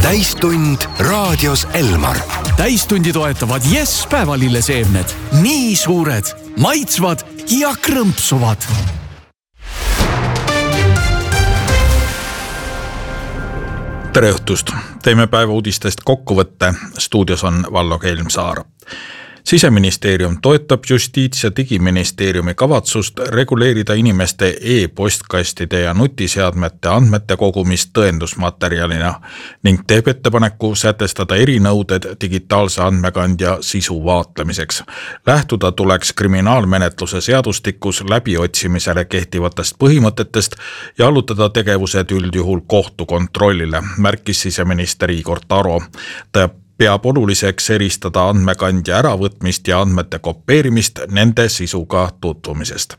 Täistund raadios Elmar. Täistundi toetavad Yes päevalilleseemned. Nii suured, maitsvad ja krõmpsuvad. Tere õhtust! Teeme päeva uudistest kokkuvõtte. Stuudios on Vallo Kelmsaar. Siseministeerium toetab Justiits- ja Digiministeeriumi kavatsust reguleerida inimeste e-postkastide ja nutiseadmete andmete kogumist tõendusmaterjalina ning teeb ettepaneku sätestada erinõuded digitaalse andmekandja sisu vaatlemiseks. Lähtuda tuleks kriminaalmenetluse seadustikus läbiotsimisele kehtivatest põhimõtetest ja allutada tegevused üldjuhul kohtukontrollile, märkis siseminister Igor Taro. Ta peab oluliseks eristada andmekandja äravõtmist ja andmete kopeerimist nende sisuga tutvumisest.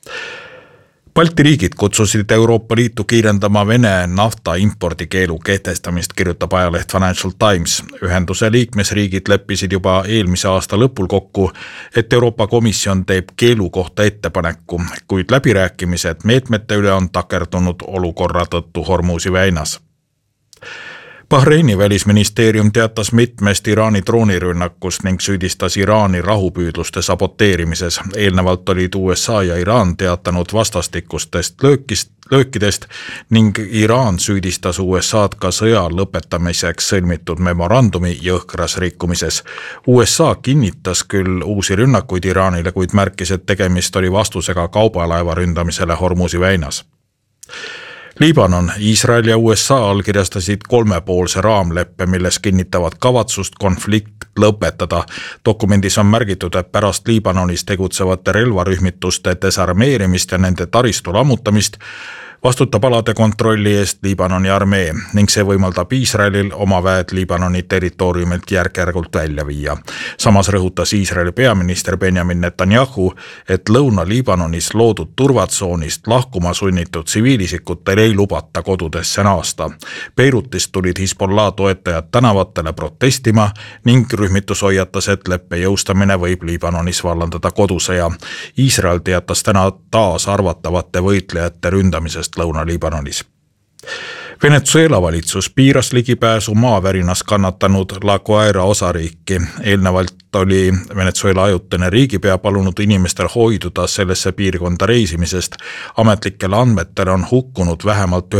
Balti riigid kutsusid Euroopa Liitu kiirendama Vene nafta impordikeelu kehtestamist, kirjutab ajaleht Financial Times. Ühenduse liikmesriigid leppisid juba eelmise aasta lõpul kokku, et Euroopa Komisjon teeb keelu kohta ettepaneku, kuid läbirääkimised meetmete üle on takerdunud olukorra tõttu Hormuzi väinas. Bahreini välisministeerium teatas mitmest Iraani droonirünnakust ning süüdistas Iraani rahupüüdluste saboteerimises. Eelnevalt olid USA ja Iraan teatanud vastastikustest löökidest ning Iraan süüdistas USA'd ka sõja lõpetamiseks sõlmitud memorandumi jõhkras rikkumises. USA kinnitas küll uusi rünnakuid Iraanile, kuid märkis, et tegemist oli vastusega kaubalaeva ründamisele Hormuzi väinas. Liibanon, Iisrael ja USA allkirjastasid 3-poolse raamleppe, milles kinnitavad kavatsust konflikt lõpetada. Dokumendis on märgitud, et pärast Liibanonis tegutsevate relvarühmituste desarmeerimist ja nende taristu lammutamist vastutab alade kontrolli eest Liibanoni armee ning see võimaldab Iisraelil oma väed Liibanoni territooriumilt järk-järgult välja viia. Samas rõhutas Iisraeli peaminister Benjamin Netanyahu, et Lõuna-Liibanonis loodud turvatsoonist lahkuma sunnitud tsiviilisikutel ei lubata kodudesse naasta. Beirutist tulid Hezbollah toetajad tänavatele protestima ning rühmitus hoiatas, et leppe jõustamine võib Liibanonis vallandada kodusõja. Iisrael teatas täna taas arvatavate võitlejate ründamisest Lõuna-Liibanonis. Venezuela valitsus piiras ligipääsu maavärinas kannatanud La Guaira osariiki. Eelnevalt oli Venezuela ajutine riigipea palunud inimestel hoiduda sellesse piirkonda reisimisest. Ametlikel andmetel on hukkunud vähemalt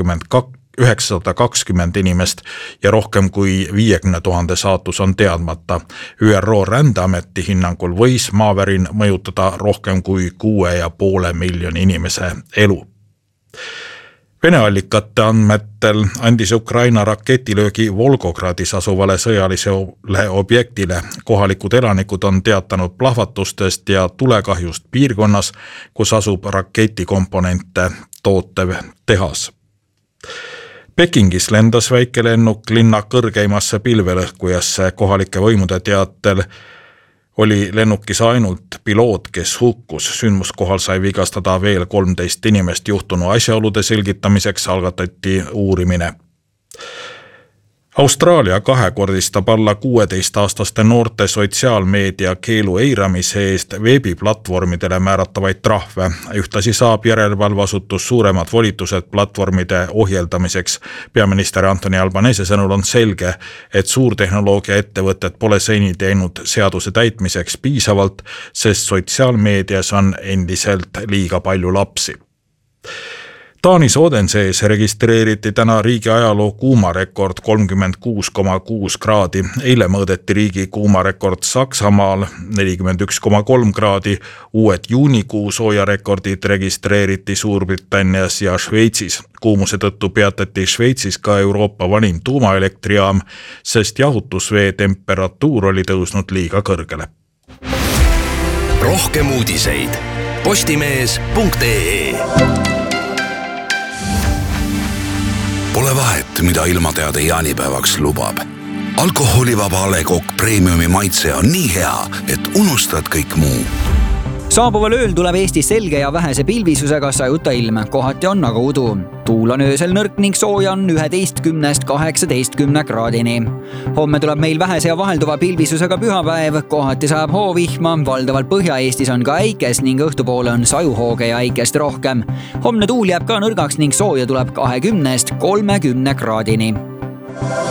920 inimest ja rohkem kui 50 000 saatus on teadmata. ÜRO rändeameti hinnangul võis maavärin mõjutada rohkem kui 6,5 miljoni inimese elu. Vene allikate andmetel andis Ukraina raketilöögi Volgogradis asuvale sõjalisele objektile. Kohalikud elanikud on teatanud plahvatustest ja tulekahjust piirkonnas, kus asub raketikomponente tootev tehas. Pekingis lendas väikelennuk linna kõrgeimasse pilvelõhkujasse. Kohalike võimude teatel oli lennukis ainult piloot, kes hukkus. Sündmuskohal sai vigastada veel 13 inimest. Juhtunu asjaolude selgitamiseks algatati uurimine. Austraalia kahekordistab alla 16-aastaste noorte sotsiaalmeedia keelu eiramise eest veebiplatvormidele määratavaid trahve. Ühtlasi saab järelevalveasutus suuremad volitused platvormide ohjeldamiseks. Peaminister Anthony Albanese sõnul on selge, et suurtehnoloogia ettevõtted pole seni teinud seaduse täitmiseks piisavalt, sest sotsiaalmeedias on endiselt liiga palju lapsi. Taanis Odensees registreeriti täna riigi ajaloo kuumarekord 36,6 kraadi. Eile mõõdeti riigi kuumarekord Saksamaal 41,3 kraadi. Uued juunikuu soojarekordid registreeriti Suurbritannias ja Šveitsis. Kuumuse tõttu peatati Šveitsis ka Euroopa vanim tuumaelektrijaam, sest jahutusvee temperatuur oli tõusnud liiga kõrgele. Rohkem uudiseid postimees.ee. Pole vahet, mida ilmateade jaanipäevaks lubab. Alkoholivaba A. Le Coq Premiumi maitse on nii hea, et unustad kõik muu. Saabuval ööl tuleb Eestis selge ja vähese pilvisusega sajuta ilm, kohati on aga udu. Tuul on öösel nõrk ning sooja on 11–18 kraadini. Homme tuleb meil vähese ja vahelduva pilvisusega pühapäev, kohati saab hoovihma, valdavalt Põhja-Eestis on ka äikes ning õhtupoole on sajuhooge ja äikest rohkem. Homne tuul jääb ka nõrgaks ning sooja tuleb 20–30 kraadini.